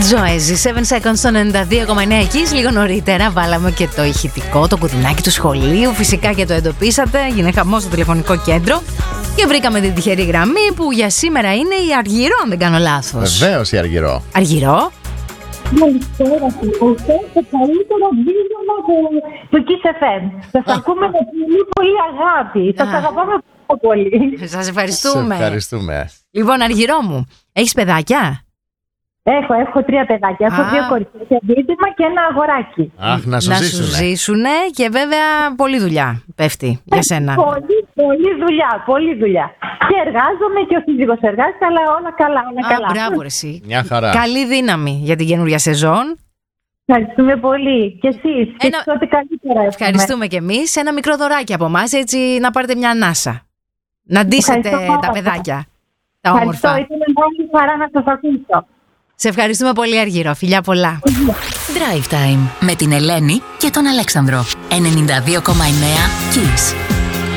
Joyce, 7 seconds στο 92,9 εκεί. Λίγο νωρίτερα βάλαμε και το ηχητικό, το κουδουνάκι του σχολείου. Φυσικά και το εντοπίσατε. Έγινε χαμός στο τηλεφωνικό κέντρο. Και βρήκαμε την τυχερή γραμμή που για σήμερα είναι η Αργυρό, αν δεν κάνω λάθος. Βεβαίως η Αργυρό. Αργυρό. Καλησπέρα σας. Αυτό το καλύτερο δίλημα του Kiss FM. Σας ακούμε με πολύ αγάπη. Σας αγαπάμε πολύ. Σας ευχαριστούμε. Σε ευχαριστούμε. Λοιπόν, Αργυρό μου, έχεις παιδάκια? Έχω 3 παιδάκια. Έχω 2 κοριτσάκια δίδυμα και ένα αγοράκι. Αχ, να σου ζήσουνε και βέβαια πολλή δουλειά πέφτει για σένα. Πολλή δουλειά. Και εργάζομαι και ο σύζυγος εργάζεται, αλλά όλα καλά. Μπράβο ρε εσύ. Μια χαρά. Καλή δύναμη για την καινούργια σεζόν. Ευχαριστούμε πολύ. Και εσείς. Ό,τι καλύτερα. Ευχαριστούμε κι εμείς. Ένα μικρό δωράκι από εμάς, έτσι να πάρετε μια ανάσα. Να ντύσετε τα παιδάκια. Τα όμορφα. Ευχαριστώ. Ήταν μεγάλη χαρά να σας ακούσω. Σε ευχαριστούμε πολύ, Αργυρό. Φιλιά πολλά. Drive Time με την Ελένη και τον Αλέξανδρο. 92,9 Kiss.